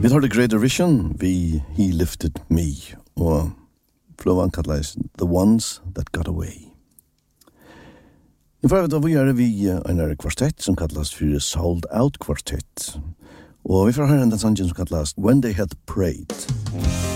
Vi tar The Greater Vision, vi He Lifted Me, og flåvan kallas The Ones That Got Away. I farvet av vi en kvartett som kallas for Sold Out Kvartett, og vi får høre en sannsyn som kallas When They Had Prayed.